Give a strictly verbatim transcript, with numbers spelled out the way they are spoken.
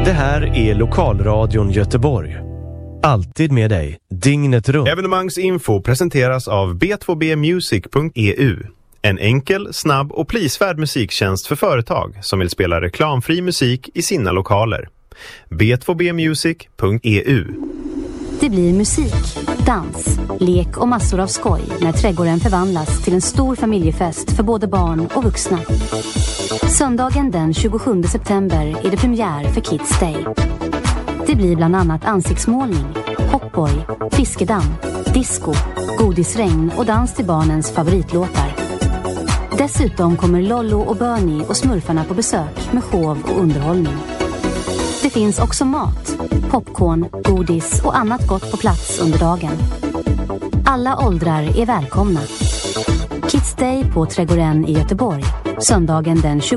Det här är Lokalradion Göteborg. Alltid med dig, dygnet runt. Evenemangsinfo presenteras av b två b music punkt e u. En enkel, snabb och prisvärd musiktjänst för företag som vill spela reklamfri musik i sina lokaler. b två b music punkt e u. Det blir musik, dans, lek och massor av skoj när trädgården förvandlas till en stor familjefest för både barn och vuxna. Söndagen den tjugosjunde september är det premiär för Kids Day. Det blir bland annat ansiktsmålning, hoppborg, fiskedamm, disco, godisregn och dans till barnens favoritlåtar. Dessutom kommer Lollo och Bernie och smurfarna på besök med show och underhållning. Det finns också mat, popcorn, godis och annat gott på plats under dagen. Alla åldrar är välkomna. Kids Day på Trädgården i Göteborg, söndagen den tjugosjunde